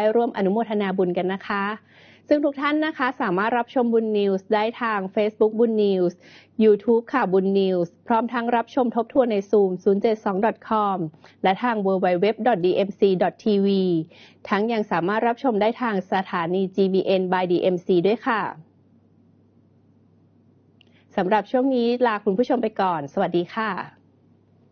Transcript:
ร่วมอนุโมทนาบุญกันนะคะซึ่งทุกท่านนะคะสามารถรับชมบุญนิวส์ได้ทาง Facebook บุญนิวส์ YouTube ค่ะบุญนิวส์พร้อมทั้งรับชมทบทวนใน Zoom 072.com และทาง www.dmc.tv ทั้งยังสามารถรับชมได้ทางสถานี GBN by DMC ด้วยค่ะสำหรับช่วงนี้ลาคุณผู้ชมไปก่อนสวัสดีค่ะ